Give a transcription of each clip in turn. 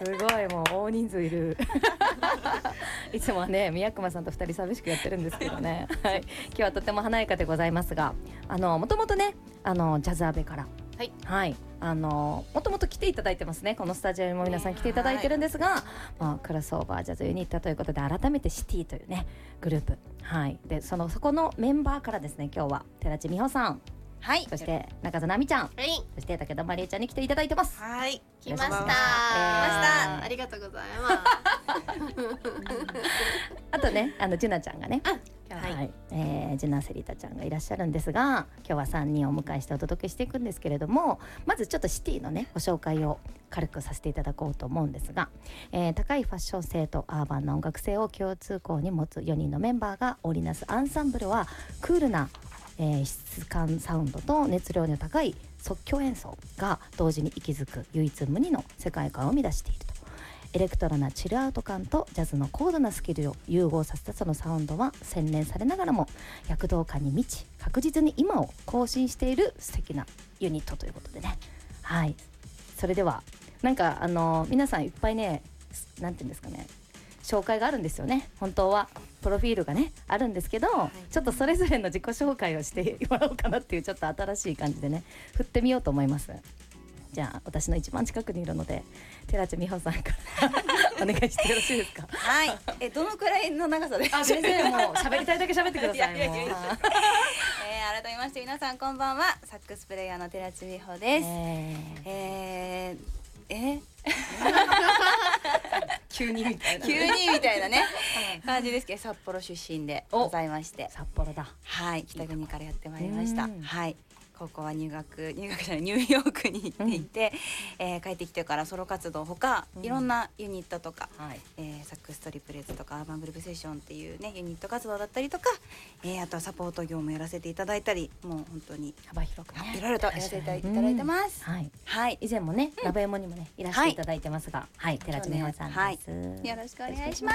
すごいもう大人数いるいつもはね宮熊さんと2人寂しくやってるんですけどね、はい、今日はとても華やかでございますが、もともとねジャズアベからはい、はい、もともと来ていただいてますね。このスタジオにも皆さん来ていただいてるんですが、クロスオーバージャズユニットということで改めてシティというねグループ、はい、でそこのメンバーからですね今日は寺地美穂さん、はい、そして中澤奈美ちゃん、はい、そして武田まりえちゃんに来ていただいてます。 はい、 来ました、ありがとうございますあとねジュナちゃんがね、はい、ジュナセリタちゃんがいらっしゃるんですが、今日は3人をお迎えしてお届けしていくんですけれども、まずちょっとシティのねご紹介を軽くさせていただこうと思うんですが、高いファッション性とアーバンな音楽性を共通項に持つ4人のメンバーが織りなすアンサンブルはクールな質感サウンドと熱量の高い即興演奏が同時に息づく唯一無二の世界観を生み出していると。エレクトロなチルアウト感とジャズの高度なスキルを融合させたそのサウンドは洗練されながらも躍動感に満ち確実に今を更新している素敵なユニットということでね、はい、それではなんか皆さんいっぱいね、なんていうんですかね、紹介があるんですよね。本当はプロフィールがねあるんですけど、ちょっとそれぞれの自己紹介をしてもらおうかなっていうちょっと新しい感じでね振ってみようと思います。じゃあ私の一番近くにいるので寺地美穂さんからお願いしてよろしいですか。 はい、どのくらいの長さで全然もう喋りたいだけ喋ってください。 改めまして皆さんこんばんは、サックスプレイヤーの寺地美穂です。 急にみたいなね感じですけど、札幌出身でございまして、 札幌だ、 はい、北国からやってまいりました。はい、高校はニューヨークに行っていて、帰ってきてからソロ活動ほか、いろんなユニットとか、サックストリプレーズとかアーバングループセッションっていうねユニット活動だったりとか、あとはサポート業もやらせていただいたり、もう本当に幅広くねいろいろとやらせていただいてます。 はい、以前もねラブエモにもねいらしていただいてますが、はい、寺地美穂さんです。 よろしくお願いします。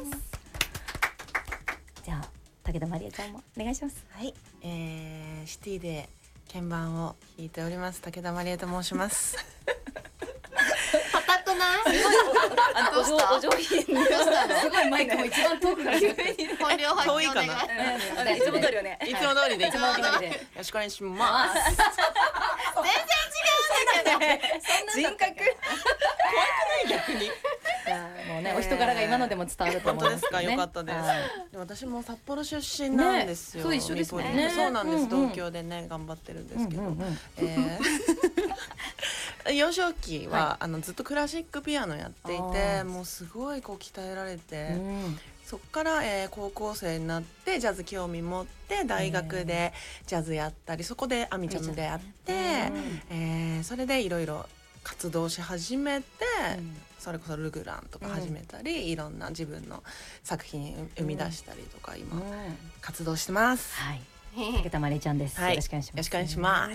じゃあ武田まりえちゃんもお願いします。 はい、シティで鍵盤を弾いております武田まりえと申します硬くない？ どうした？お上品。どうしたの？ すごいマイクも一番遠くから本領発揮お願い。 いつも通りよね。 いつも通りで。よろしくお願いします。 全然違うんだけど。人格。怖くない逆に。 もうねお人柄が今のでも伝わると思います。 本当ですか？良かったです。私も札幌出身なんですよ。 そう一緒ですね。 そうなんです。東京でね頑張ってるんですけど。幼少期はずっとクラシックピアノやっていて、もうすごいこう鍛えられて、そこから高校生になってジャズ興味持って大学でジャズやったり、そこでアミちゃんでやって、それでいろいろ活動し始めて、それこそルグランとか始めたり、いろんな自分の作品生み出したりとか今活動してます。 はい、武田まりえちゃんです。よろしくお願いします。 よろしくお願いします。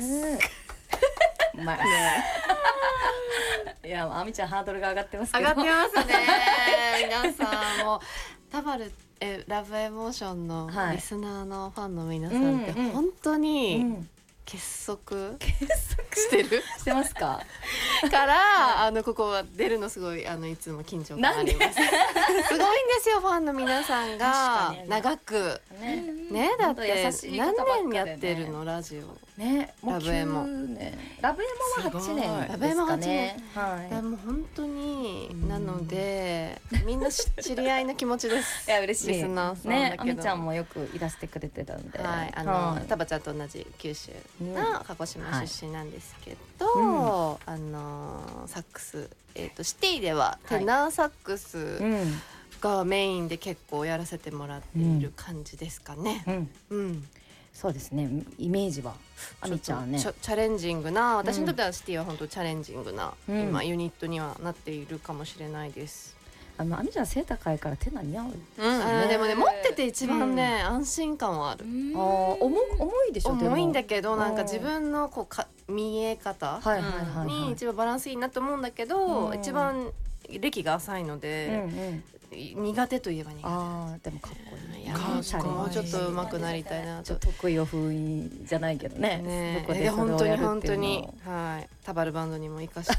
いやあみちゃんハードルが上がってますけど。 上がってますね皆さんもタバルラブエモーションのリスナーのファンの皆さんって本当に結束してますかからここは出るのすごいいつも緊張感あります。すごいんですよファンの皆さんが長くね、だって何年やってるのラジオね、 ラブエモラブエモは8年ですかね。 もう本当になのでみんな知り合いの気持ちです。 いや嬉しいリスナーさんね。あみちゃんもよくいらしてくれてたんで、 タバちゃんと同じ九州の鹿児島出身なんですけど、サックスシティではテナーサックスがメインで結構やらせてもらっている感じですかね。 そうですね、イメージはあみちゃんねチャレンジングな、私にとってはシティは本当チャレンジングな、今ユニットにはなっているかもしれないです。 あみちゃん背高いから手が似合う、 でもね持ってて一番ね、安心感はある。 重いでしょ。 重いんだけどなんか自分のこう見え方に一番バランスいいなと思うんだけど、一番歴が浅いので、苦手といえば苦手。 でもかっこいい。 もうちょっと上手くなりたいなと。 得意を封印じゃないけどね。 本当に本当に、はい、タバルバンドにも生かして